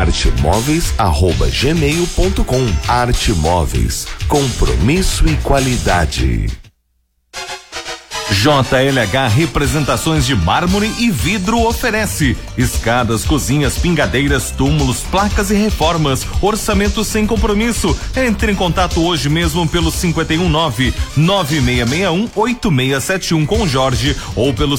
artemóveis@gmail.com. Arte Móveis, compromisso e qualidade. JLH Representações de Mármore e Vidro oferece escadas, cozinhas, pingadeiras, túmulos, placas e reformas. Orçamento sem compromisso. Entre em contato hoje mesmo pelo 519-9661-8671 com Jorge ou pelo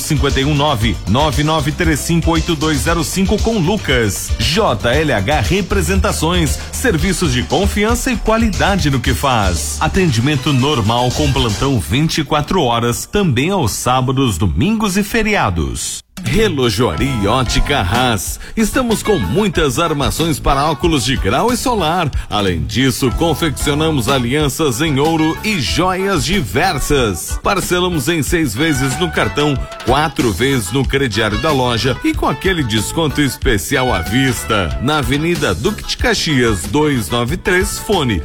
519-9935-8205 com Lucas. JLH Representações, serviços de confiança e qualidade no que faz. Atendimento normal com plantão 24 horas, também aos sábados, domingos e feriados. Relojoaria Ótica Haas. Estamos com muitas armações para óculos de grau e solar. Além disso, confeccionamos alianças em ouro e joias diversas. Parcelamos em 6 vezes no cartão, 4 vezes no crediário da loja e com aquele desconto especial à vista. Na Avenida Duque de Caxias, 293, fone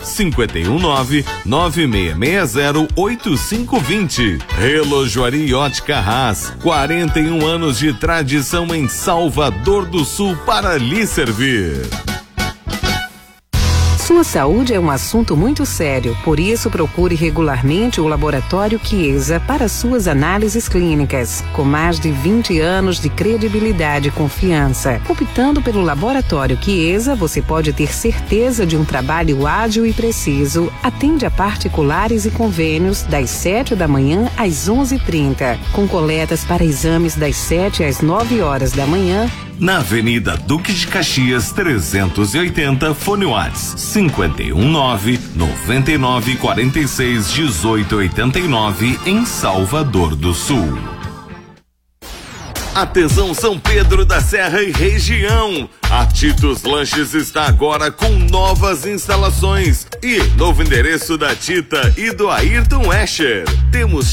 519-9660-8520. Relojoaria Ótica Haas, 41 anos de tradição em Salvador do Sul para lhe servir. Sua saúde é um assunto muito sério, por isso procure regularmente o Laboratório Chiesa para suas análises clínicas. Com mais de 20 anos de credibilidade e confiança. Optando pelo Laboratório Chiesa, você pode ter certeza de um trabalho ágil e preciso. Atende a particulares e convênios das 7 da manhã às 11h30, com coletas para exames das 7 às 9 horas da manhã. Na Avenida Duque de Caxias, 380, fone Whats 519-9946-1889 em Salvador do Sul. Artesão São Pedro da Serra e região. A Titos Lanches está agora com novas instalações e novo endereço da Tita e do Ayrton Escher. Temos